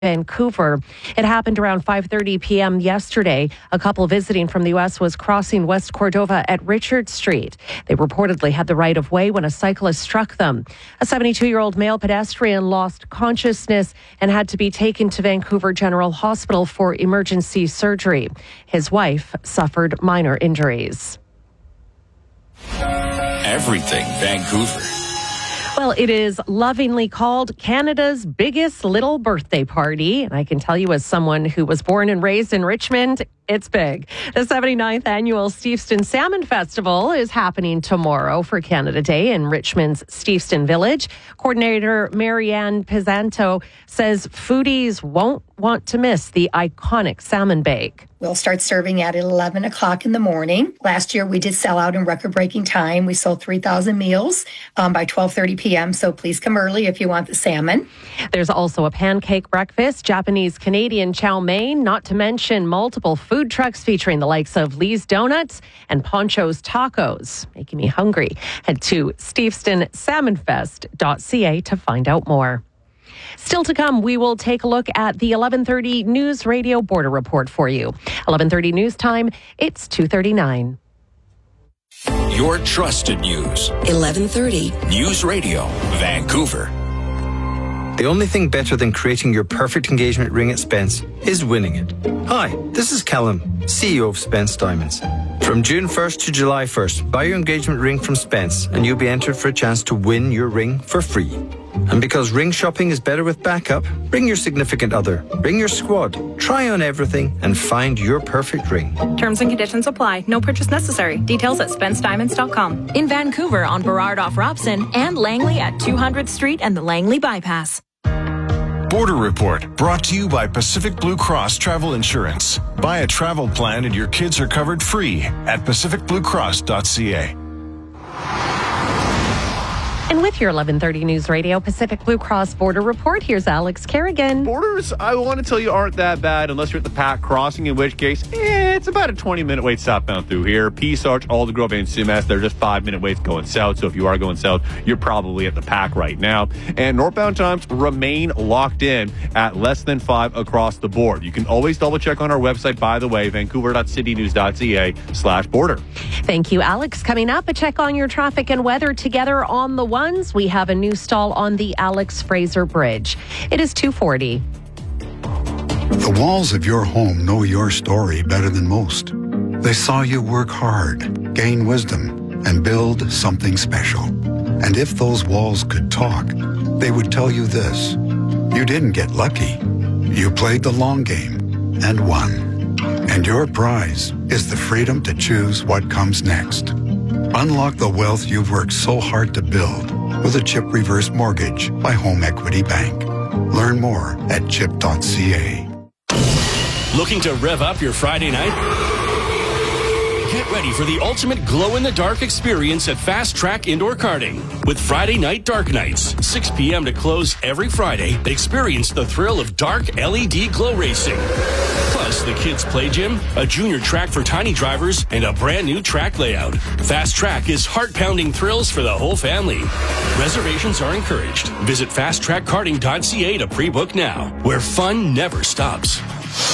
Vancouver. It happened around 5:30 p.m. yesterday. A couple visiting from the U.S. was crossing West Cordova at Richard Street. They reportedly had the right of way when a cyclist struck them. A 72-year-old male pedestrian lost consciousness and had to be taken to Vancouver General Hospital for emergency surgery. His wife suffered minor injuries. Everything Vancouver. Well, it is lovingly called Canada's biggest little birthday party. And I can tell you, as someone who was born and raised in Richmond, it's big. The 79th annual Steveston Salmon Festival is happening tomorrow for Canada Day in Richmond's Steveston Village. Coordinator Marianne Pisanto says foodies won't want to miss the iconic salmon bake. We'll start serving at 11 o'clock in the morning. Last year, we did sell out in record-breaking time. We sold 3,000 meals by 12:30 p.m., so please come early if you want the salmon. There's also a pancake breakfast, Japanese-Canadian chow mein, not to mention multiple food trucks featuring the likes of Lee's Donuts and Poncho's Tacos. Making me hungry. Head to stevestonsalmonfest.ca to find out more. Still to come, we will take a look at the 11:30 News Radio Border Report for you. 11:30 news time, it's 2:39. Your trusted news. 11:30 News Radio, Vancouver. The only thing better than creating your perfect engagement ring at Spence is winning it. Hi, this is Callum, CEO of Spence Diamonds. From June 1st to July 1st, buy your engagement ring from Spence and you'll be entered for a chance to win your ring for free. And because ring shopping is better with backup, bring your significant other, bring your squad, try on everything and find your perfect ring. Terms and conditions apply. No purchase necessary. Details at SpenceDiamonds.com. In Vancouver on Burrard off Robson and Langley at 200th Street and the Langley Bypass. Border Report brought to you by Pacific Blue Cross Travel Insurance. Buy a travel plan and your kids are covered free at pacificbluecross.ca. And with your 11:30 News Radio Pacific Blue Cross Border Report, here's Alex Kerrigan. Borders, I want to tell you, aren't that bad unless you're at the Pac Crossing, in which case, it's about a 20-minute wait southbound through here. Peace Arch, Aldergrove, and Sumas, they're just 5-minute waits going south. So if you are going south, you're probably at the Pac right now. And northbound times remain locked in at less than 5 across the board. You can always double check on our website, by the way, vancouver.citynews.ca/border. Thank you, Alex. Coming up, a check on your traffic and weather together on the ones. We have a new stall on the Alex Fraser Bridge. It is 2:40. The walls of your home know your story better than most. They saw you work hard, gain wisdom, and build something special. And if those walls could talk, they would tell you this: you didn't get lucky. You played the long game and won. And your prize is the freedom to choose what comes next. Unlock the wealth you've worked so hard to build with a CHIP reverse mortgage by Home Equity Bank. Learn more at chip.ca. Looking to rev up your Friday night? Get ready for the ultimate glow-in-the-dark experience at Fast Track Indoor Karting. With Friday Night Dark Nights, 6 p.m. to close every Friday, experience the thrill of dark LED glow racing. Plus, the kids' play gym, a junior track for tiny drivers, and a brand new track layout. Fast Track is heart-pounding thrills for the whole family. Reservations are encouraged. Visit fasttrackkarting.ca to pre-book now, where fun never stops.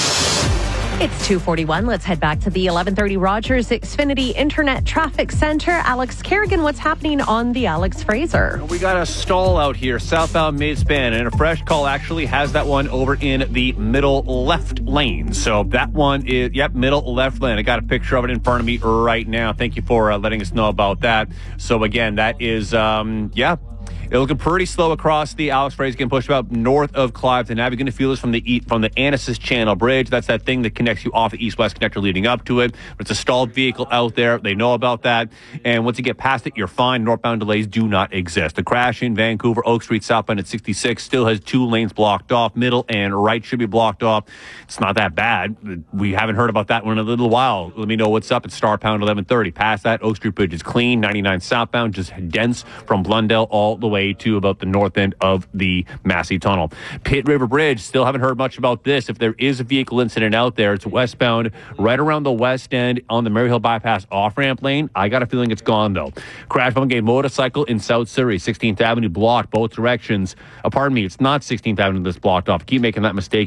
It's 2:41. Let's head back to the 1130 Rogers Xfinity Internet Traffic Center. Alex Kerrigan, what's happening on the Alex Fraser? We got a stall out here, southbound mid-span, and a fresh call actually has that one over in the middle left lane. So that one is, middle left lane. I got a picture of it in front of me right now. Thank you for letting us know about that. So again, that is, It's looking pretty slow across the Alex Fraser, getting pushed about north of Clive. Now you're going to feel this from the Annacis Channel Bridge. That's that thing that connects you off the east-west connector leading up to it. But it's a stalled vehicle out there. They know about that. And once you get past it, you're fine. Northbound delays do not exist. The crash in Vancouver, Oak Street southbound at 66 still has 2 lanes blocked off. Middle and right should be blocked off. It's not that bad. We haven't heard about that one in a little while. Let me know what's up at Starpound 1130. Past that, Oak Street Bridge is clean. 99 southbound, just dense from Blundell all the way way to about the north end of the Massey Tunnel. Pitt River Bridge, still haven't heard much about this. If there is a vehicle incident out there, it's westbound right around the west end on the Maryhill Bypass off-ramp lane. I got a feeling it's gone, though. Crash of a motorcycle in South Surrey, 16th Avenue blocked both directions. It's not 16th Avenue that's blocked off. Keep making that mistake.